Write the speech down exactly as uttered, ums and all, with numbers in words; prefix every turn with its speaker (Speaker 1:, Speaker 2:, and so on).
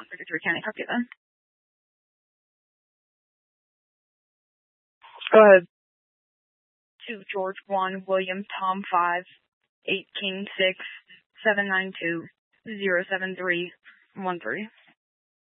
Speaker 1: Victory County. Talk to you then.
Speaker 2: Go ahead.
Speaker 1: Two George one, William Tom five, eight King six, seven nine two, zero seven three one three.